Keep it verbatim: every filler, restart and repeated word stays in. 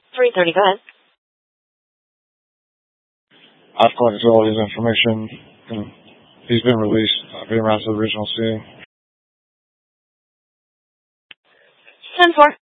three thirty, go ahead. I've collected all his information, and he's been released. I've been around to the original scene. ten four.